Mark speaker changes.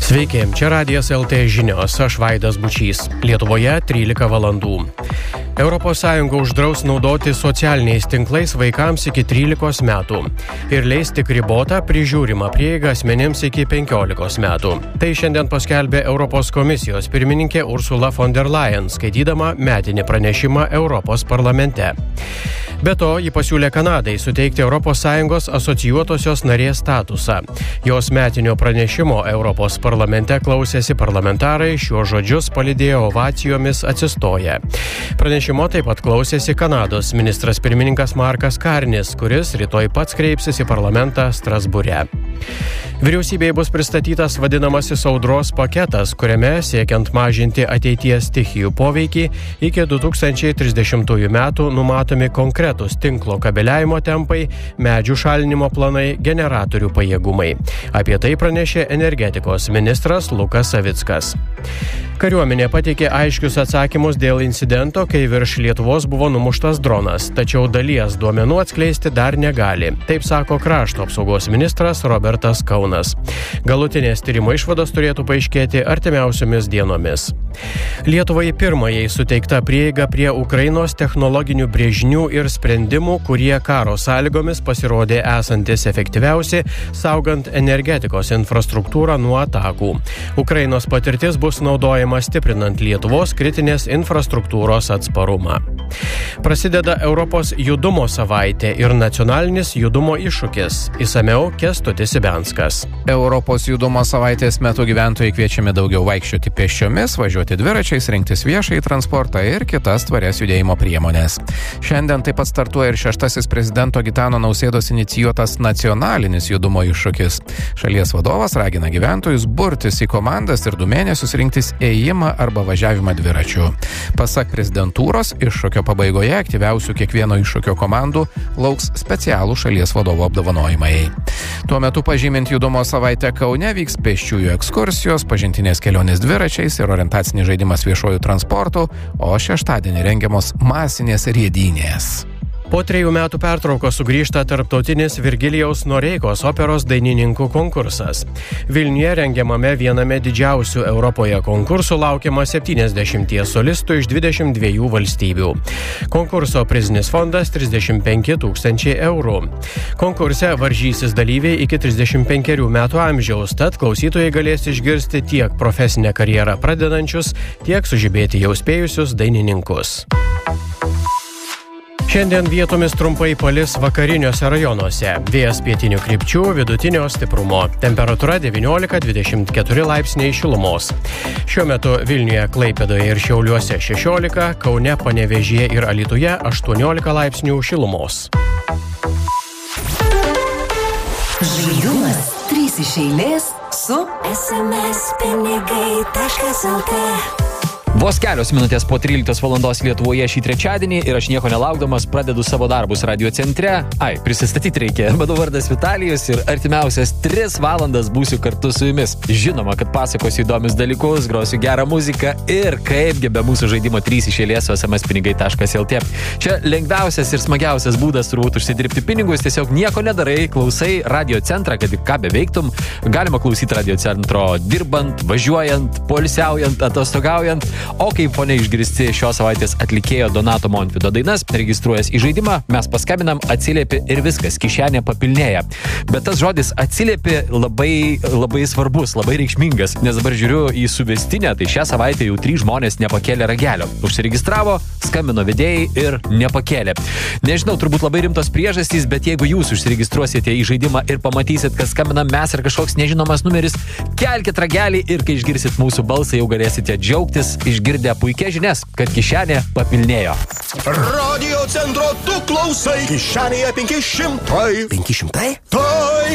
Speaker 1: Sveiki, čia Radijas LT žinios, aš Vaidas Bučys. Lietuvoje 13 valandų. ES uždraus naudoti socialiniais tinklais vaikams iki 13 metų ir leis tik ribotą prižiūrimą prieigą asmenims iki 15 metų. Tai šiandien paskelbė Europos komisijos pirmininkė Ursula von der Leyen, skaitydama metinį pranešimą Europos parlamente. Be to, ji pasiūlė Kanadai suteikti ES asocijuotosios narės statusą. Jos metinio pranešimo Europos parlamente klausėsi parlamentarai, šiuos žodžius palydėjo ovacijomis atsistoję. Pranešimo taip pat klausėsi Kanados ministras pirmininkas Markas Karnis, kuris rytoj pats kreipsis į parlamentą Strasbūre. Vyriausybėje bus pristatytas vadinamasis audros paketas, kuriame siekiant mažinti ateities stichijų poveikį iki 2030 metų numatomi konkretūs tinklo kabeliavimo tempai, medžių šalinimo planai, generatorių pajėgumai. Apie tai pranešė energetikos ministras Lukas Savickas. Kariuomenė pateikė aiškius atsakymus dėl incidento, kai virš Lietuvos buvo numuštas dronas, tačiau dalies duomenų atskleisti dar negali. Taip sako krašto apsaugos ministras Robertas Kaunas. Galutinės tyrimo išvados turėtų paaiškėti artimiausiomis dienomis. Lietuvai pirmajai suteikta prieiga prie Ukrainos technologinių brėžinių ir sprendimų, kurie karo sąlygomis pasirodė esantis efektyviausi, saugant energetikos infrastruktūrą nuo atakų. Ukrainos patirtis bus naudojama stiprinant Lietuvos kritinės infrastruktūros atsparumą. Prasideda Europos judumo savaitė ir nacionalinis judumo iššūkis. Išsamiau Kęstutis Ibenskas.
Speaker 2: Europos judumo savaitės metu gyventojai kviečiami daugiau vaikščioti pėsčiomis, važiuoti dviračiais, rinktis viešąjį transportą ir kitas tvarias judėjimo priemonės. Šiandien taip pat startuoja ir 6. prezidento Gitano Nausėdos inicijuotas nacionalinis judumo iššūkis. Šalies vadovas ragina gyventojus burtis į komandas ir 2 mėnesius rinktis ėjimą arba važiavimą dviračiu. Pasak prezidentūros, iššūkio pabaigoje aktyviausių kiekvieno iššūkio komandų lauks specialų šalies vadovo apdovanojimai. Tuo metu pažymint judumo savaitę Kaune vyks pėsčiųjų ekskursijos, pažintinės kelionės dviračiais ir orientacinis žaidimas viešuoju transportu, o šeštadienį rengiamos masinės riedynės.
Speaker 1: Po 3 metų pertraukos sugrįžta tarptautinis Virgilijaus Noreikos operos dainininkų konkursas. Vilniuje rengiamame viename didžiausių Europoje konkursų laukiama 70 solistų iš 22 valstybių. Konkurso prizinis fondas 35 000 eurų. Konkurse varžysis dalyviai iki 35 metų amžiaus, tad klausytojai galės išgirsti tiek profesinę karjerą pradedančius, tiek sužibėti jau spėjusius dainininkus. Šiandien vietomis trumpai palis vakariniuose rajonuose. Vėjas pietinių krypčių, vidutinio stiprumo. Temperatūra 19-24 laipsniai šilumos. Šiuo metu Vilniuje, Klaipėdoje ir Šiauliuose 16, Kaune, Panevėžyje ir Alytuje 18 laipsnių šilumos.
Speaker 3: Žaidimas 3 iš eilės su sms-pinigai.lt.
Speaker 4: Vos kelios minutės po 13 valandos Lietuvoje šį trečiadienį ir aš nieko nelaukdamas pradedu savo darbus radio centre. Prisistatyti reikia. Mano vardas Vitalijus ir artimiausias 3 valandas būsiu kartu su jumis. Žinoma, kad pasakosiu įdomius dalykus, grosiu gerą muziką ir kaipgi be mūsų žaidimo 3 iš eilės su sms-pinigai.lt. Čia lengviausias ir smagiausias būdas turbūt užsidirbti pinigus, tiesiog nieko nedarai, klausai radio centrą, kad ką beveiktum. Galima klausyti radio centro dirbant, važiuojant, poilsiaujant, atostogaujant. O kaip fone išgirsti šios savaitės atlikėjo Donato Montvydo dainas, registruojas į žaidimą, mes paskambinam, atsiliepi ir viskas, kišenė papilnėja. Bet tas žodis atsiliepi labai, labai svarbus, labai reikšmingas, nes dabar žiūriu į suvestinę, tai šią savaitę jau 3 žmonės nepakėlė ragelio. Užsiregistravo, skambino vedėjai ir nepakėlė. Nežinau, turbūt labai rimtos priežastys, bet jeigu jūs užsiregistruosite į žaidimą ir pamatysit, kad skambinam mes ir kažkoks nežinomas numeris, kelkit ragelį ir kai išgirsit mūsų balsą, jau galėsite džiaugtis, išgirdę puikias žinias, kad kišenė papilnėjo.
Speaker 5: Radio centro tu klausai, kišenėje 500.
Speaker 3: 500?
Speaker 5: Tai